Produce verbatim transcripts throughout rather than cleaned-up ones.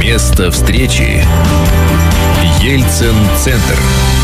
Место встречи Ельцин-центр.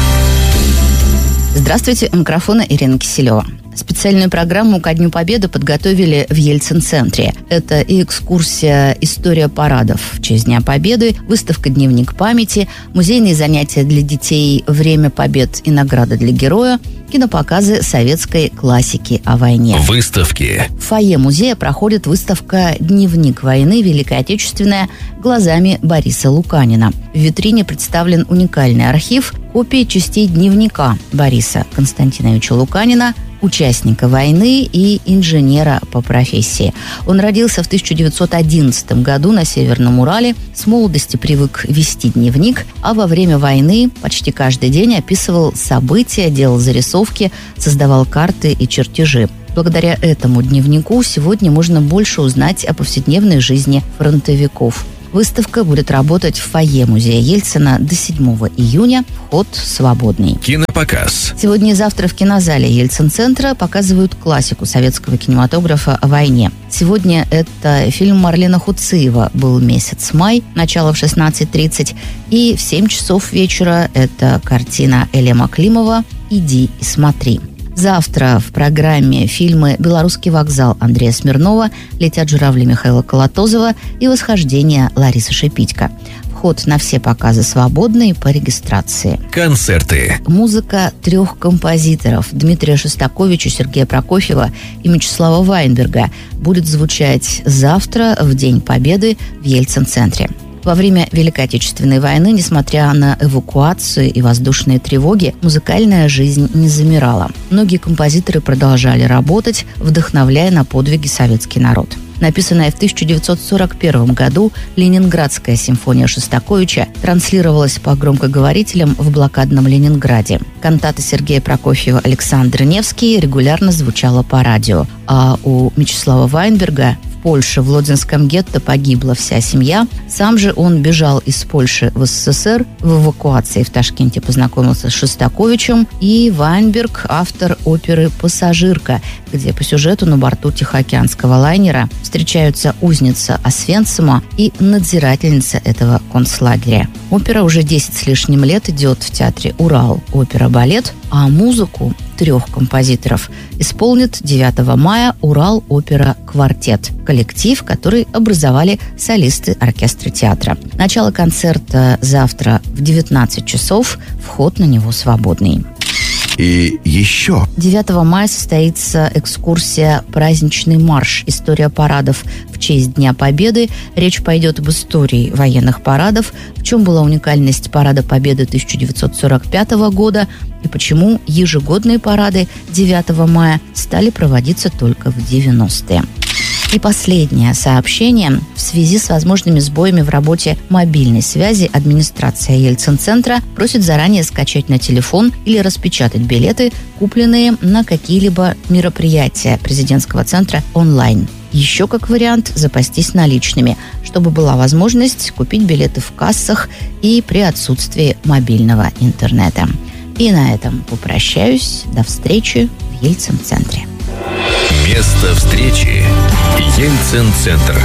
Здравствуйте, у микрофона Ирина Киселева. Специальную программу ко Дню Победы подготовили в Ельцин-центре. Это и экскурсия «История парадов» в честь Дня Победы, выставка «Дневник памяти», музейные занятия для детей «Время побед и награда для героя», кинопоказы советской классики о войне. Выставки. В фойе музея проходит выставка «Дневник войны. Великая Отечественная. Глазами Бориса Луканина». В витрине представлен уникальный архив копий частей дневника Бориса Константиновича Луканина, участника войны и инженера по профессии. Он родился в тысяча девятьсот одиннадцатом году на Северном Урале, с молодости привык вести дневник, а во время войны почти каждый день описывал события, делал зарисовки, создавал карты и чертежи. Благодаря этому дневнику сегодня можно больше узнать о повседневной жизни фронтовиков. Выставка будет работать в фойе музея Ельцина до седьмого июня. Вход свободный. Кинопоказ. Сегодня и завтра в кинозале Ельцин-центра показывают классику советского кинематографа о войне. Сегодня это фильм Марлена Хуциева «Был месяц май», начало в шестнадцать тридцать. И в семь часов вечера это картина Элема Климова «Иди и смотри». Завтра в программе фильмы «Белорусский вокзал» Андрея Смирнова, «Летят журавли» Михаила Колотозова и «Восхождение» Ларисы Шипитько. Вход на все показы свободный по регистрации. Концерты. Музыка трех композиторов Дмитрия Шостаковича, Сергея Прокофьева и Мечислава Вайнберга будет звучать завтра в День Победы в Ельцин-центре. Во время Великой Отечественной войны, несмотря на эвакуацию и воздушные тревоги, музыкальная жизнь не замирала. Многие композиторы продолжали работать, вдохновляя на подвиги советский народ. Написанная в тысяча девятьсот сорок первом году «Ленинградская симфония» Шостаковича транслировалась по громкоговорителям в блокадном Ленинграде. Кантата Сергея Прокофьева «Александр Невский» регулярно звучала по радио, а у Мечислава Вайнберга в Польше, в Лодзинском гетто погибла вся семья. Сам же он бежал из Польши в СССР. В эвакуации в Ташкенте познакомился с Шостаковичем. И Вайнберг – автор оперы «Пассажирка», где по сюжету на борту Тихоокеанского лайнера встречаются узница Освенцима и надзирательница этого концлагеря. Опера уже десять с лишним лет идет в театре «Урал» опера-балет, а музыку трех композиторов исполнит девятого мая «Урал опера квартет», коллектив, который образовали солисты оркестра театра. Начало концерта завтра в девятнадцать часов, вход на него свободный. И еще. девятого мая состоится экскурсия «Праздничный марш. История парадов в честь Дня Победы». Речь пойдет об истории военных парадов, в чем была уникальность парада Победы тысяча девятьсот сорок пятого года и почему ежегодные парады девятого мая стали проводиться только в девяностые. И последнее сообщение. В связи с возможными сбоями в работе мобильной связи администрация Ельцин-центра просит заранее скачать на телефон или распечатать билеты, купленные на какие-либо мероприятия президентского центра онлайн. Еще как вариант запастись наличными, чтобы была возможность купить билеты в кассах и при отсутствии мобильного интернета. И на этом попрощаюсь. До встречи в Ельцин-центре. Место встречи Ельцин-центр.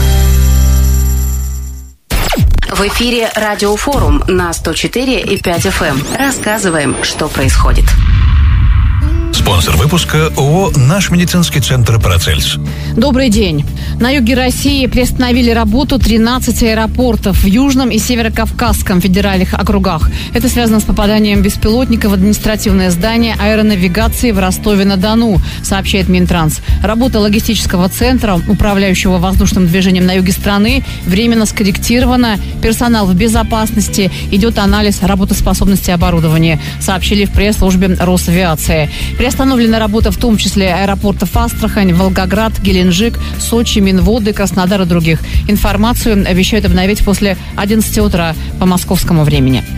В эфире Радиофорум на сто четыре и пять эф эм. Рассказываем, что происходит. Спонсор выпуска ООО «Наш медицинский центр Парацельс». Добрый день. На юге России приостановили работу тринадцати аэропортов в Южном и Северо-Кавказском федеральных округах. Это связано с попаданием беспилотника в административное здание аэронавигации в Ростове-на-Дону, сообщает Минтранс. Работа логистического центра, управляющего воздушным движением на юге страны, временно скорректирована. Персонал в безопасности. Идет анализ работоспособности оборудования, сообщили в пресс-службе Росавиации. Приостановлена работа в том числе аэропортов Астрахань, Волгоград, Геленджик, Сочи, Минводы, Краснодар и других. Информацию обещают обновить после одиннадцати утра по московскому времени.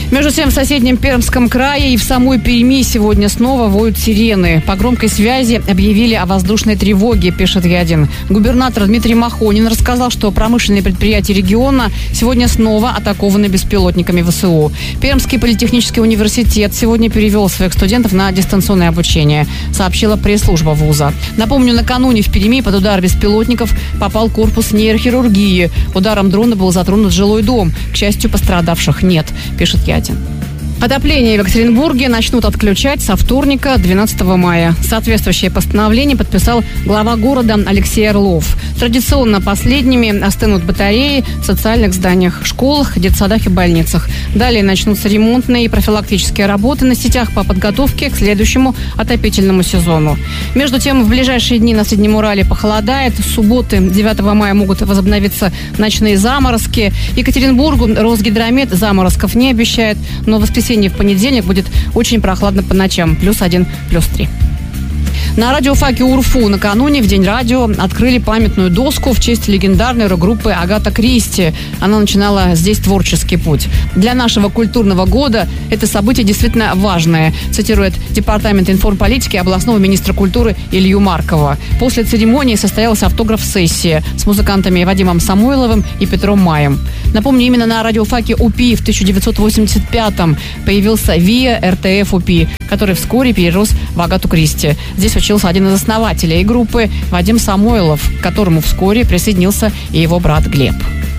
Между тем, в соседнем Пермском крае и в самой Перми сегодня снова воют сирены. По громкой связи объявили о воздушной тревоге, пишет Ядин. Губернатор Дмитрий Махонин рассказал, что промышленные предприятия региона сегодня снова атакованы беспилотниками ВСУ. Пермский политехнический университет сегодня перевел своих студентов на дистанционное обучение, сообщила пресс-служба вуза. Напомню, накануне в Перми под удар беспилотников попал корпус нейрохирургии. Ударом дрона был затронут жилой дом. К счастью, пострадавших нет, пишет Ядин. Отопление в Екатеринбурге начнут отключать со вторника, двенадцатого мая. Соответствующее постановление подписал глава города Алексей Орлов. Традиционно последними остынут батареи в социальных зданиях, школах, детсадах и больницах. Далее начнутся ремонтные и профилактические работы на сетях по подготовке к следующему отопительному сезону. Между тем, в ближайшие дни на Среднем Урале похолодает. С субботы, девятого мая, могут возобновиться ночные заморозки. Екатеринбургу Росгидромет заморозков не обещает, но в воскресенье в понедельник будет очень прохладно по ночам. Плюс один, плюс три. На радиофаке УРФУ накануне в День радио открыли памятную доску в честь легендарной рок-группы Агата Кристи. Она начинала здесь творческий путь. Для нашего культурного года это событие действительно важное, цитирует Департамент информполитики областного министра культуры Илью Маркова. После церемонии состоялась автограф-сессия с музыкантами Вадимом Самойловым и Петром Маем. Напомню, именно на радиофаке УПИ в тысяча девятьсот восемьдесят пятом появился ВИА эр тэ эф УПИ, который вскоре перерос в Агату Кристи. Здесь учился один из основателей группы Вадим Самойлов, к которому вскоре присоединился и его брат Глеб.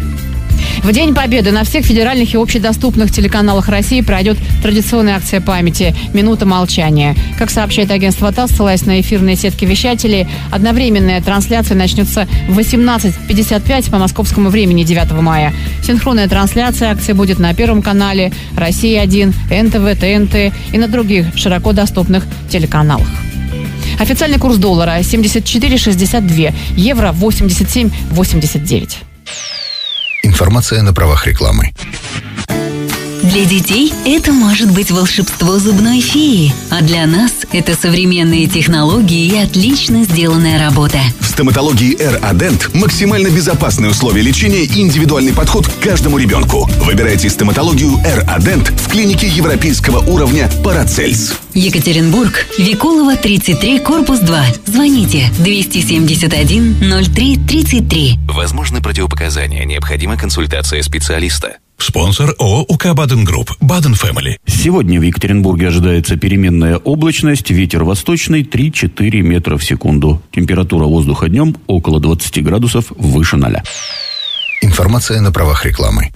В День Победы на всех федеральных и общедоступных телеканалах России пройдет традиционная акция памяти «Минута молчания». Как сообщает агентство ТАСС, ссылаясь на эфирные сетки вещателей, одновременная трансляция начнется в восемнадцать пятьдесят пять по московскому времени девятого мая. Синхронная трансляция акции будет на Первом канале, Россия один, эн тэ вэ, тэ эн тэ и на других широко доступных телеканалах. Официальный курс доллара семьдесят четыре шестьдесят два, евро восемьдесят семь восемьдесят девять. Информация на правах рекламы. Для детей это может быть волшебство зубной феи, а для нас это современные технологии и отлично сделанная работа. В стоматологии R-Adent максимально безопасные условия лечения и индивидуальный подход к каждому ребенку. Выбирайте стоматологию R-Adent в клинике европейского уровня Парацельс. Екатеринбург, Викулова, тридцать три, корпус два. Звоните двести семьдесят один ноль три тридцать три. Возможны противопоказания. Необходима консультация специалиста. Спонсор ООО УК Баден Групп. Баден Фэмили. Сегодня в Екатеринбурге ожидается переменная облачность, ветер восточный три-четыре метра в секунду. Температура воздуха днем около двадцати градусов выше ноля. Информация на правах рекламы.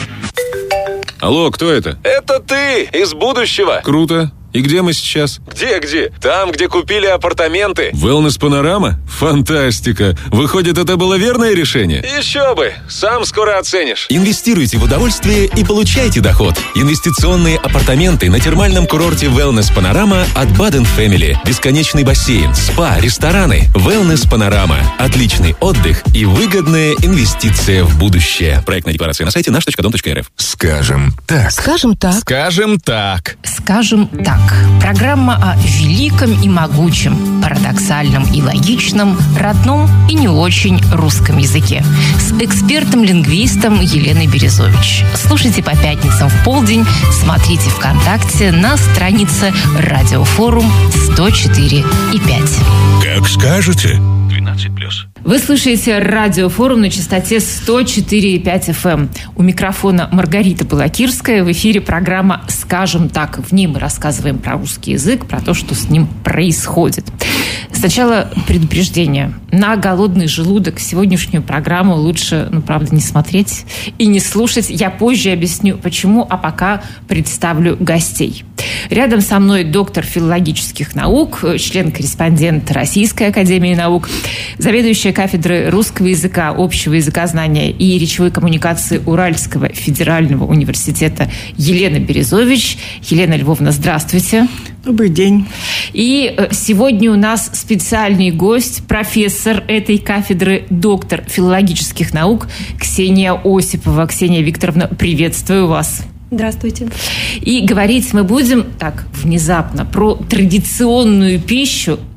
Алло, кто это? Это ты, из будущего. Круто. И где мы сейчас? Где-где? Там, где купили апартаменты. Wellness Панорама? Фантастика. Выходит, это было верное решение? Еще бы. Сам скоро оценишь. Инвестируйте в удовольствие и получайте доход. Инвестиционные апартаменты на термальном курорте Wellness Панорама от Баден Фэмили. Бесконечный бассейн, спа, рестораны. Wellness Панорама. Отличный отдых и выгодная инвестиция в будущее. Проектная декларация на сайте наш точка дом точка эр эф. Скажем так. Скажем так. Скажем так. Скажем так. Программа о великом и могучем, парадоксальном и логичном, родном и не очень русском языке. С экспертом-лингвистом Еленой Березович. Слушайте по пятницам в полдень, смотрите ВКонтакте на странице Радиофорум сто четыре и пять. Как скажете. двенадцать плюс. Вы слушаете Радиофорум на частоте сто четыре и пять эф эм. У микрофона Маргарита Балакирская. В эфире программа «Скажем так». В ней мы рассказываем про русский язык, про то, что с ним происходит. Сначала предупреждение. На голодный желудок сегодняшнюю программу лучше, ну, правда, не смотреть и не слушать. Я позже объясню, почему, а пока представлю гостей. Рядом со мной доктор филологических наук, член-корреспондент Российской академии наук, заведующая кафедрой русского языка, общего языкознания и речевой коммуникации Уральского федерального университета Елена Березович. Елена Львовна, здравствуйте. Добрый день. И сегодня у нас специальный гость, профессор этой кафедры, доктор филологических наук Ксения Осипова. Ксения Викторовна, приветствую вас. Здравствуйте. И говорить мы будем так внезапно про традиционную пищу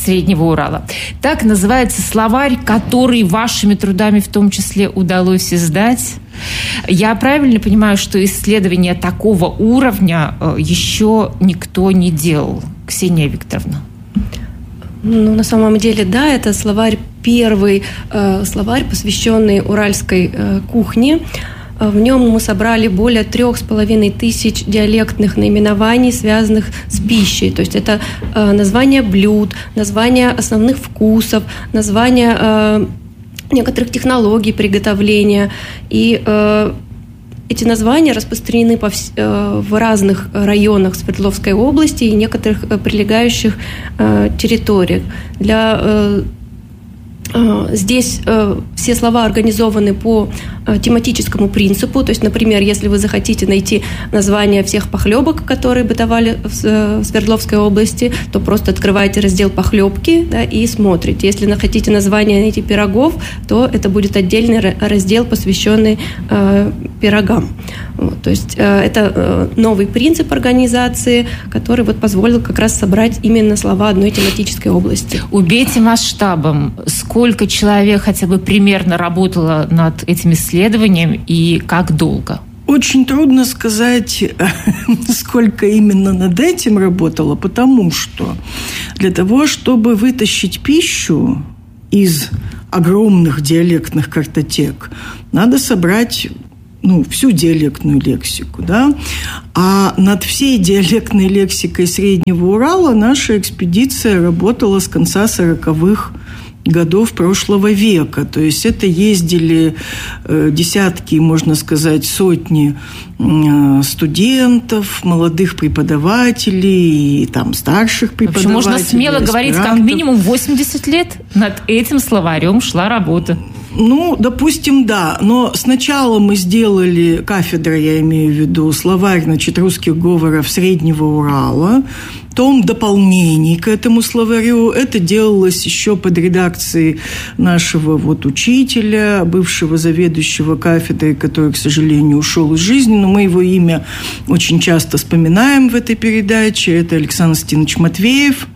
Среднего Урала. Так называется словарь, который вашими трудами в том числе удалось издать. Я правильно понимаю, что исследования такого уровня еще никто не делал? Ксения Викторовна. Ну, на самом деле, да, это словарь, первый э, словарь, посвященный уральской э, кухне. В нем мы собрали более трех с половиной тысяч диалектных наименований, связанных с пищей. То есть это э, названия блюд, названия основных вкусов, названия э, некоторых технологий приготовления. И э, эти названия распространены по вс- э, в разных районах Свердловской области и некоторых э, прилегающих э, территориях. Для э, Здесь э, все слова организованы по э, тематическому принципу. То есть, например, если вы захотите найти название всех похлебок, которые бытовали в, э, в Свердловской области, то просто открываете раздел «Похлебки», да, и смотрите. Если хотите название найти пирогов, то это будет отдельный раздел, посвященный э, пирогам. Вот, то есть э, это э, новый принцип организации, который вот позволил как раз собрать именно слова одной тематической области. Убейте масштабом. Сколько человек хотя бы примерно работало над этим исследованием и как долго? Очень трудно сказать, сколько именно над этим работало, потому что для того, чтобы вытащить пищу из огромных диалектных картотек, надо собрать ну, всю диалектную лексику, да, а над всей диалектной лексикой Среднего Урала наша экспедиция работала с конца сороковых годов прошлого века. То есть это ездили э, десятки, можно сказать, сотни э, студентов, молодых преподавателей и там старших преподавателей. Можно смело говорить, как минимум восемьдесят лет над этим словарем шла работа. Ну, допустим, да. Но сначала мы сделали, кафедра, я имею в виду, словарь, значит, русских говоров Среднего Урала, том дополнений к этому словарю. Это делалось еще под редакцией нашего вот учителя, бывшего заведующего кафедрой, который, к сожалению, ушел из жизни, но мы его имя очень часто вспоминаем в этой передаче. Это Александр Стенович Матвеев.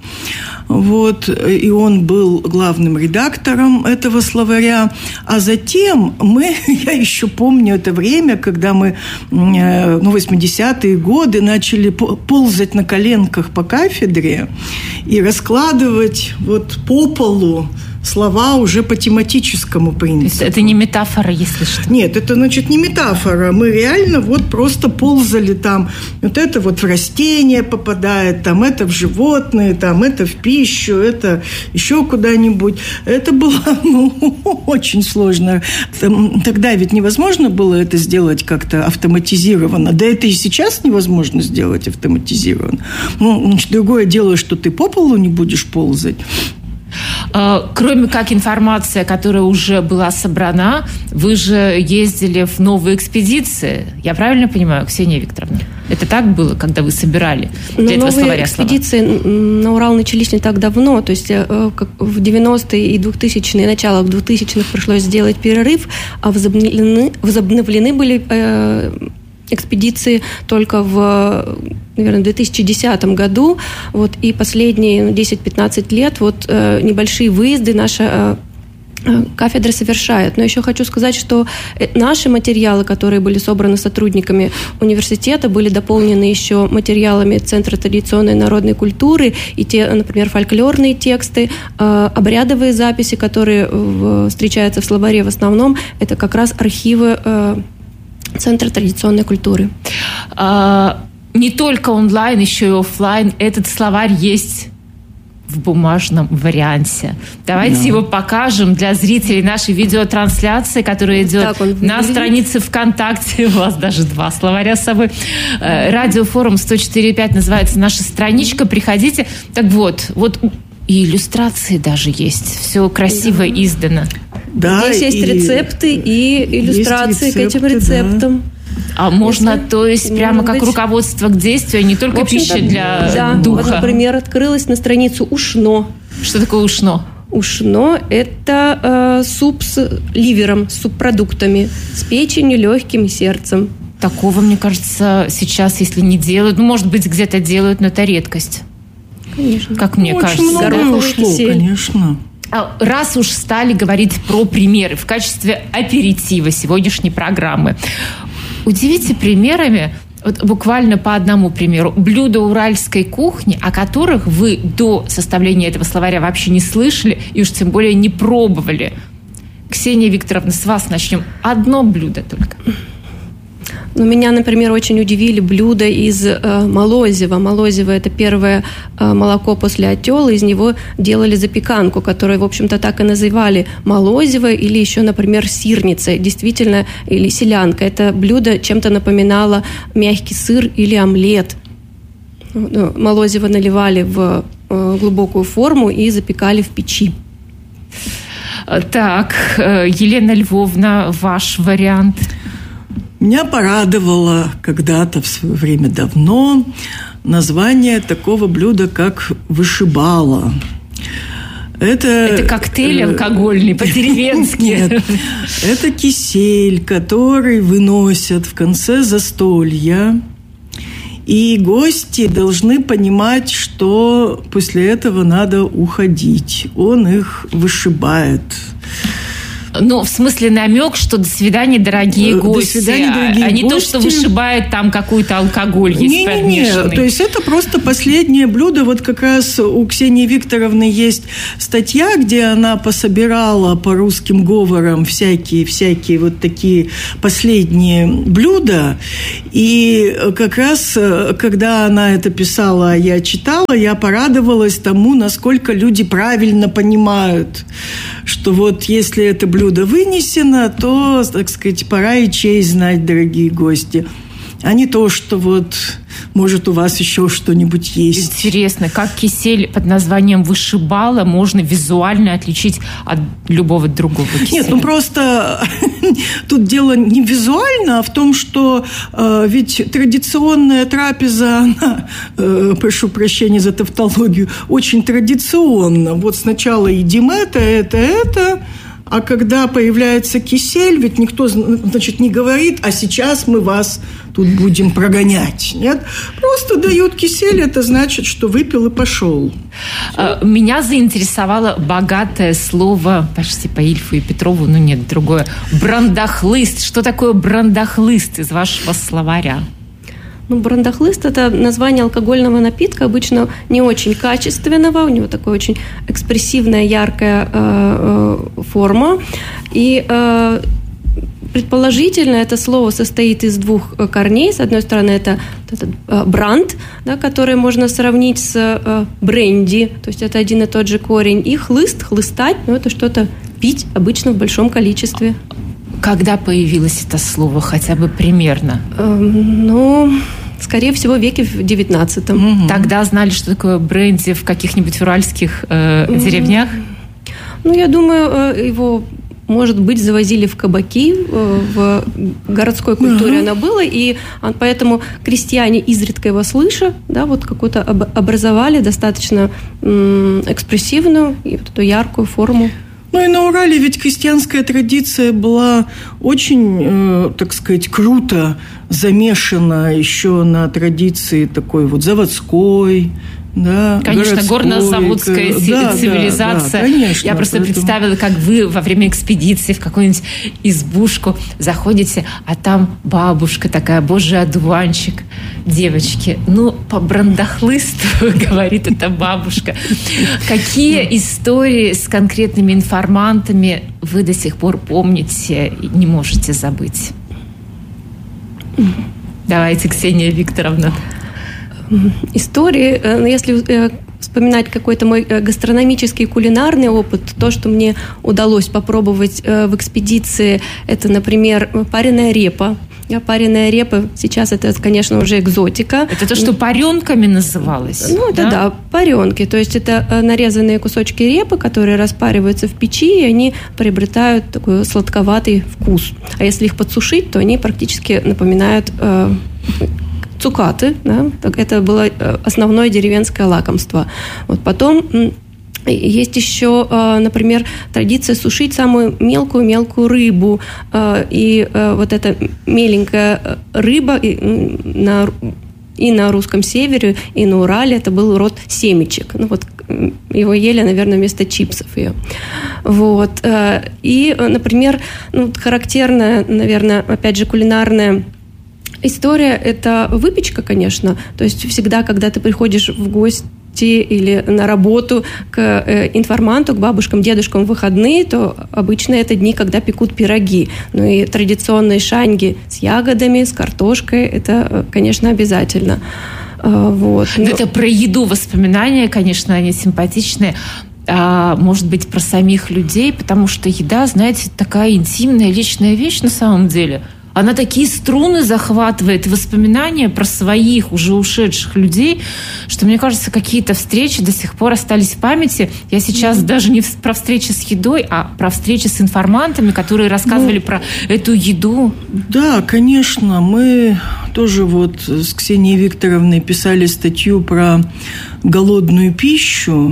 Вот, и он был главным редактором этого словаря. А затем мы, я еще помню это время, когда мы, ну, восьмидесятые годы начали ползать на коленках по кафедре и раскладывать вот по полу слова уже по тематическому принципу. То есть это не метафора, если что? Нет, это, значит, не метафора. Мы реально вот просто ползали там. Вот это вот в растения попадает, там это в животные, там это в пищу, это еще куда-нибудь. Это было, ну, очень сложно. Тогда ведь невозможно было это сделать как-то автоматизированно. Да это и сейчас невозможно сделать автоматизированно. Ну, значит, другое дело, что ты по полу не будешь ползать. Кроме как информация, которая уже была собрана, вы же ездили в новые экспедиции. Я правильно понимаю, Ксения Викторовна? Это так было, когда вы собирали для Но этого новые словаря экспедиции слова? На Урал начались не так давно. То есть в девяностые и двухтысячные, начало двухтысячных пришлось сделать перерыв, а возобновлены, возобновлены были э, экспедиции только в, наверное, в две тысячи десятом году. Вот, и последние десять-пятнадцать лет вот, э, небольшие выезды наша э, кафедра совершает. Но еще хочу сказать, что наши материалы, которые были собраны сотрудниками университета, были дополнены еще материалами Центра традиционной народной культуры и те, например, фольклорные тексты, э, обрядовые записи, которые в, встречаются в словаре в основном, это как раз архивы э, Центра традиционной культуры. А, не только онлайн, еще и офлайн. Этот словарь есть в бумажном варианте. Давайте да. его покажем для зрителей нашей видеотрансляции, которая идет на странице ВКонтакте. У вас даже два словаря с собой. Радиофорум сто четыре и пять называется наша страничка. Приходите. Так вот, вот и иллюстрации даже есть. Все красиво да. издано. Да, Здесь есть рецепты и иллюстрации рецепты, к этим рецептам. Да. А можно, Если, то есть, прямо как быть... руководство к действию, не только пища для да, духа? Вот, например, открылась на страницу ушно. Что такое ушно? Ушно – это э, суп с ливером, с субпродуктами, с печенью, легким и сердцем. Такого, мне кажется, сейчас, если не делают, ну, может быть, где-то делают, но это редкость. Конечно. Как мне ну, кажется. Очень многое ушло, кисель. Конечно. Раз уж стали говорить про примеры в качестве аперитива сегодняшней программы, удивите примерами, вот буквально по одному примеру, блюда уральской кухни, о которых вы до составления этого словаря вообще не слышали и уж тем более не пробовали. Ксения Викторовна, с вас начнем. Одно блюдо только. Ну, меня, например, очень удивили блюда из э, молозива. Молозиво – это первое э, молоко после отела. Из него делали запеканку, которую, в общем-то, так и называли молозиво или еще, например, сирница. Действительно, или селянка. Это блюдо чем-то напоминало мягкий сыр или омлет. Молозиво наливали в э, глубокую форму и запекали в печи. Так, Елена Львовна, ваш вариант – Меня порадовало когда-то в свое время давно название такого блюда, как вышибала. Это, это коктейль алкогольный, по-деревенски. Нет, это кисель, который выносят в конце застолья. И гости должны понимать, что после этого надо уходить. Он их вышибает. Ну, в смысле намек, что до свидания, дорогие гости. До свидания, дорогие а не гости. то, что вышибает там какой-то алкоголь есть не, подмешанный. Не, не, то есть это просто последнее блюдо. Вот как раз у Ксении Викторовны есть статья, где она пособирала по русским говорам всякие-всякие вот такие последние блюда. И как раз, когда она это писала, я читала, я порадовалась тому, насколько люди правильно понимают, что вот если это блюдо вынесено, то, так сказать, пора и честь знать, дорогие гости. А не то, что вот, может, у вас еще что-нибудь есть. Интересно, как кисель под названием вышибала можно визуально отличить от любого другого киселя? Нет, ну просто тут дело не визуально, а в том, что э, ведь традиционная трапеза, она, э, прошу прощения за тавтологию, очень традиционна. Вот сначала едим это, это, это. А когда появляется кисель, ведь никто, значит, не говорит, а сейчас мы вас тут будем прогонять. Нет? Просто дают кисель, это значит, что выпил и пошел. Меня заинтересовало богатое слово, почти по Ильфу и Петрову, ну нет, другое, брандахлыст. Что такое брандахлыст из вашего словаря? Ну, брандахлыст – это название алкогольного напитка, обычно не очень качественного, у него такая очень экспрессивная, яркая э, э, форма. И э, предположительно это слово состоит из двух корней. С одной стороны, это этот э, бранд, да, который можно сравнить с э, бренди, то есть это один и тот же корень. И хлыст, хлыстать, ну, это что-то пить, обычно в большом количестве. Когда появилось это слово, хотя бы примерно? Эм, ну, скорее всего, в веке в девятнадцатом. Угу. Тогда знали, что такое бренди в каких-нибудь уральских э, угу. деревнях? Ну, я думаю, его, может быть, завозили в кабаки, в городской культуре угу. оно было, и поэтому крестьяне, изредка его слыша, да, вот какую-то образовали достаточно м- экспрессивную и вот эту яркую форму. Ну и на Урале ведь крестьянская традиция была очень, э, так сказать, круто замешана еще на традиции такой вот заводской, да, конечно, горно-заводская да, цивилизация. Да, да, конечно, я просто поэтому... представила, как вы во время экспедиции в какую-нибудь избушку заходите, а там бабушка такая, боже, одуванчик. Девочки, ну, по брандахлысту, говорит эта бабушка. Какие истории с конкретными информантами вы до сих пор помните и не можете забыть? Давайте, Ксения Викторовна. Истории, если вспоминать какой-то мой гастрономический кулинарный опыт, то, что мне удалось попробовать в экспедиции, это, например, пареная репа. Пареная репа, сейчас это, конечно, уже экзотика. Это то, что паренками называлось? Ну, это да, да паренки. То есть это нарезанные кусочки репы, которые распариваются в печи, и они приобретают такой сладковатый вкус. А если их подсушить, то они практически напоминают э, цукаты. Да? Это было основное деревенское лакомство. Вот потом... Есть еще, например, традиция сушить самую мелкую-мелкую рыбу. И вот эта меленькая рыба на и на русском севере, и на Урале это был род семечек. Ну вот его ели, наверное, вместо чипсов ее. Вот. И, например, ну, характерная, наверное, опять же, кулинарная история – это выпечка, конечно. То есть всегда, когда ты приходишь в гости или на работу к информанту, к бабушкам, дедушкам в выходные, то обычно это дни, когда пекут пироги. Ну и традиционные шаньги с ягодами, с картошкой – это, конечно, обязательно. Вот. Но... Это про еду воспоминания, конечно, они симпатичные. А, может быть, про самих людей, потому что еда, знаете, такая интимная, личная вещь на самом деле. Она такие струны захватывает, воспоминания про своих уже ушедших людей, что, мне кажется, какие-то встречи до сих пор остались в памяти. Я сейчас mm-hmm. даже не про встречи с едой, а про встречи с информантами, которые рассказывали ну, про эту еду. Да, конечно. Мы тоже вот с Ксенией Викторовной писали статью про голодную пищу,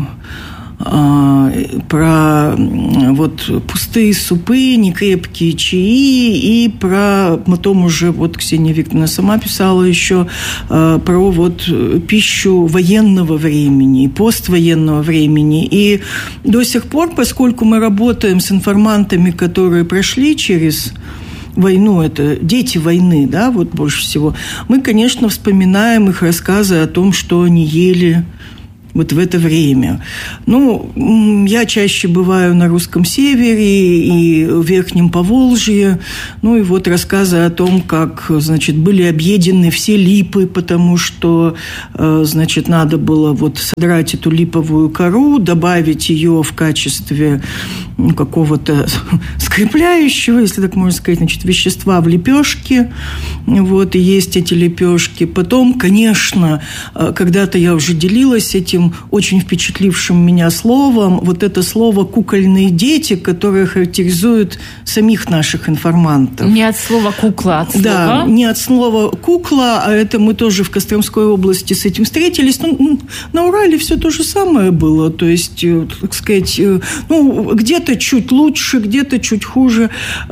про вот пустые супы, некрепкие чаи, и про, потом уже вот Ксения Викторовна сама писала еще про вот пищу военного времени и поствоенного времени. И до сих пор, поскольку мы работаем с информантами, которые прошли через войну, это дети войны, да, вот больше всего, мы, конечно, вспоминаем их рассказы о том, что они ели вот в это время. Ну, я чаще бываю на русском севере и в Верхнем Поволжье. Ну, и вот рассказы о том, как, значит, были объедены все липы, потому что, значит, надо было вот содрать эту липовую кору, добавить ее в качестве ну, какого-то скрепляющего, если так можно сказать, значит, вещества в лепешке. Вот, и есть эти лепешки. Потом, конечно, когда-то я уже делилась этим очень впечатлившим меня словом, вот это слово «кукольные дети», которое характеризует самих наших информантов. Не от слова «кукла», а от слова? Да, не от слова «кукла», а это мы тоже в Костромской области с этим встретились. Ну, на Урале все то же самое было, то есть, так сказать, ну, где-то чуть лучше, где-то чуть хуже.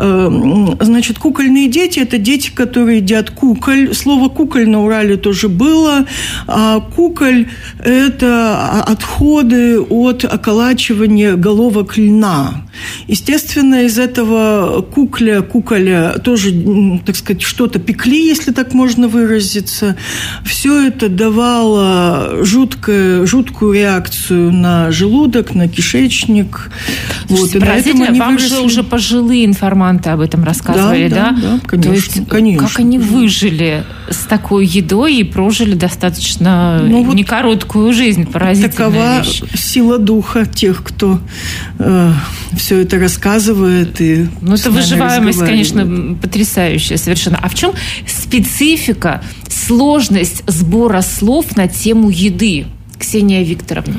Значит, кукольные дети – это дети, которые едят куколь. Слово «куколь» на Урале тоже было, а куколь – это отходы от околачивания головок льна. Естественно, из этого кукля, куколя тоже, так сказать, что-то пекли, если так можно выразиться. Все это давало жуткое, жуткую реакцию на желудок, на кишечник. Вот, и на этом они вам выросли. Же уже пожилые информанты об этом рассказывали, да? Да, да, да, конечно, То есть, конечно. Как они выжили с такой едой и прожили достаточно ну, вот некороткую жизнь, поразительная такова вещь. Сила духа тех, кто э, все это рассказывает. И ну, это выживаемость, конечно, потрясающая совершенно. А в чем специфика, сложность сбора слов на тему еды, Ксения Викторовна?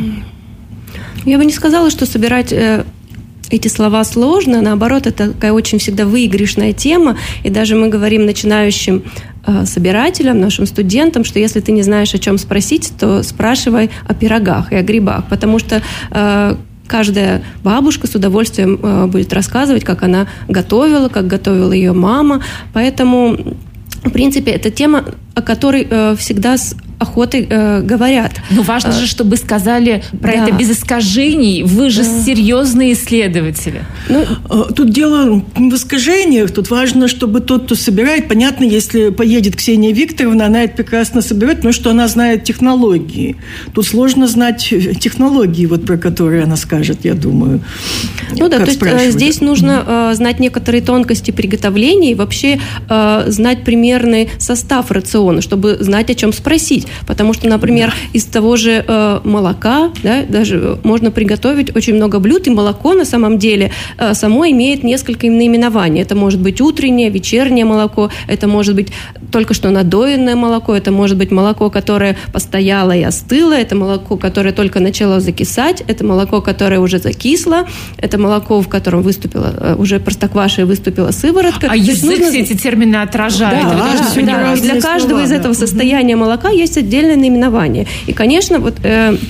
Я бы не сказала, что собирать э, эти слова сложно. Наоборот, это такая очень всегда выигрышная тема. И даже мы говорим начинающим э, собирателям, нашим студентам, что если ты не знаешь, о чем спросить, то спрашивай о пирогах и о грибах. Потому что э, каждая бабушка с удовольствием э, будет рассказывать, как она готовила, как готовила ее мама. Поэтому, в принципе, эта тема, о которой э, всегда с охотой э, говорят. Но важно же, чтобы сказали про да. это без искажений. Вы же да. серьезные исследователи. Ну, тут дело не в искажениях. Тут важно, чтобы тот, кто собирает, понятно, если поедет Ксения Викторовна, она это прекрасно соберет, потому что она знает технологии. Тут сложно знать технологии, вот про которые она скажет, я думаю. Ну да, то есть здесь нужно mm-hmm. знать некоторые тонкости приготовления и вообще э, знать примерный состав рациона, чтобы знать, о чем спросить. Потому что, например, да. из того же э, молока, да, даже можно приготовить очень много блюд, и молоко на самом деле э, само имеет несколько наименований. Это может быть утреннее, вечернее молоко, это может быть только что надоенное молоко, это может быть молоко, которое постояло и остыло, это молоко, которое только начало закисать, это молоко, которое уже закисло, это молоко, в котором выступила, э, уже простокваша и выступила сыворотка. А язык нужно... все эти термины отражает. Да, да, да, да. Для каждого слова, из этого да. состояния молока есть отдельное наименование. И, конечно, вот э,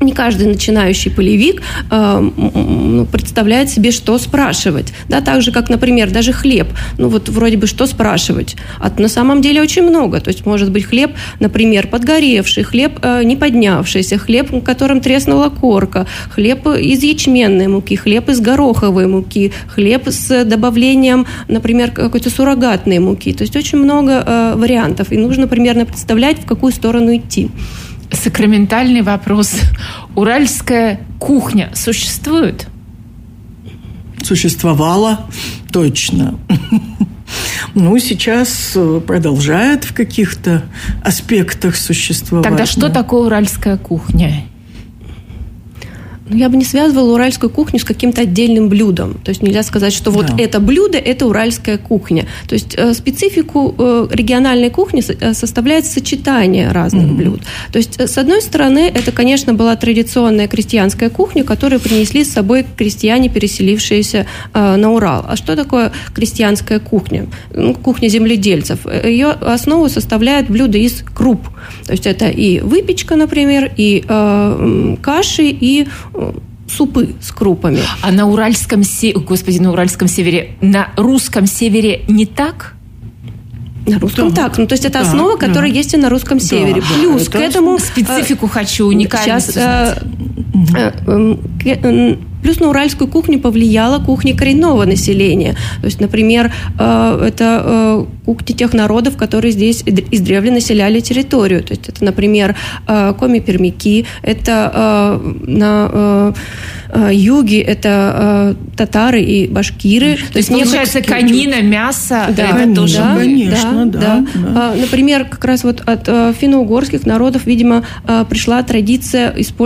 не каждый начинающий полевик э, представляет себе, что спрашивать. Да, так же, как, например, даже хлеб. Ну вот вроде бы что спрашивать? А на самом деле очень много. То есть может быть хлеб, например, подгоревший, хлеб э, не поднявшийся, хлеб, в котором треснула корка, хлеб из ячменной муки, хлеб из гороховой муки, хлеб с добавлением, например, какой-то суррогатной муки. То есть очень много э, вариантов. И нужно примерно представлять, в какую сторону идти. Сакраментальный вопрос. Уральская кухня существует? Существовала, точно. Ну, сейчас продолжает в каких-то аспектах существовать. Тогда что такое уральская кухня? Я бы не связывала уральскую кухню с каким-то отдельным блюдом. То есть нельзя сказать, что вот да. это блюдо – это уральская кухня. То есть э, специфику э, региональной кухни э, составляет сочетание разных mm-hmm. блюд. То есть, э, с одной стороны, это, конечно, была традиционная крестьянская кухня, которую принесли с собой крестьяне, переселившиеся э, на Урал. А что такое крестьянская кухня? Ну, кухня земледельцев. Ее основу составляет блюда из круп. То есть это и выпечка, например, и э, каши, и супы с крупами. А на уральском севере, господи, на уральском севере, на русском севере не так? На русском да. так. Ну, то есть это да, основа, которая да. есть и на русском да, севере. Да, Плюс это к этому... Специфику э, хочу уникальность сейчас, э, э, э, Плюс на уральскую кухню повлияла кухня коренного населения. То есть, например, э, это э, кухня тех народов, которые здесь издревле населяли территорию. То есть это, например, э, коми-пермяки, это э, на э, э, юге это э, татары и башкиры. То, То есть, получается, не... конина, мясо, да, это конечно, тоже... Да, конечно, да. да, да. да. Например, как раз вот от финно-угорских народов, видимо, пришла традиция использования